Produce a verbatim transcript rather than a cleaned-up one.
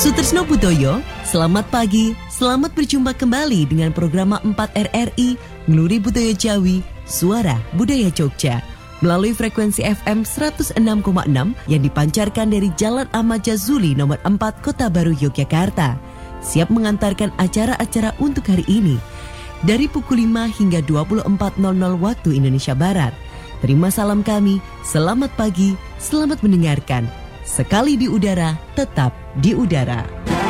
Sutrisno Budoyo, selamat pagi, selamat berjumpa kembali dengan program empat R R I Ngluri Budaya Jawi, Suara Budaya Jogja melalui frekuensi F M seratus enam koma enam yang dipancarkan dari Jalan Ahmad Jazuli nomor empat Kota Baru Yogyakarta. Siap mengantarkan acara-acara untuk hari ini dari pukul lima hingga dua puluh empat nol nol waktu Indonesia Barat. Terima salam kami, selamat pagi, selamat mendengarkan. Sekali di udara, tetap di udara.